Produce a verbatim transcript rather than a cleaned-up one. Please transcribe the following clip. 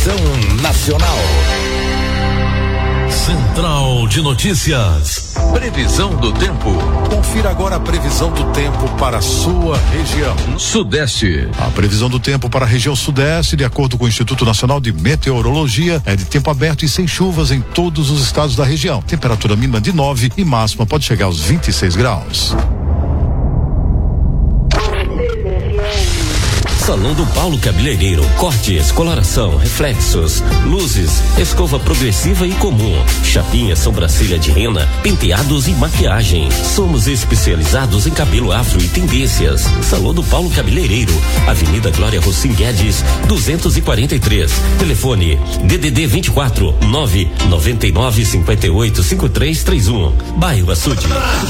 Nacional. Central de Notícias. Previsão do tempo. Confira agora a previsão do tempo para a sua região. Sudeste. A previsão do tempo para a região sudeste, de acordo com o Instituto Nacional de Meteorologia, é de tempo aberto e sem chuvas em todos os estados da região. Temperatura mínima de nove e máxima pode chegar aos vinte e seis graus. Salão do Paulo Cabeleireiro, cortes, coloração, reflexos, luzes, escova progressiva e comum, chapinha, sobrancelha de rena, penteados e maquiagem. Somos especializados em cabelo afro e tendências. Salão do Paulo Cabeleireiro, Avenida Glória Rossim Guedes, duzentos e quarenta e três. Telefone D D D vinte e quatro, nove nove nove, cinquenta e oito, cinquenta e três trinta e um. Bairro Açude.